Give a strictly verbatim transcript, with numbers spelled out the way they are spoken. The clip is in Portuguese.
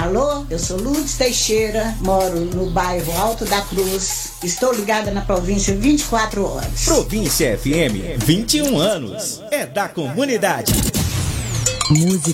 Alô, eu sou Lourdes Teixeira, moro no bairro Alto da Cruz. Estou ligada na província vinte e quatro horas. Província F M, vinte e um anos. É da comunidade. Música